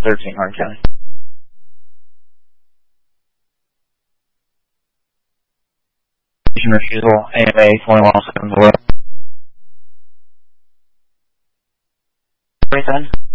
13, Hardin County. Refusal, AMA 2107 below. 27.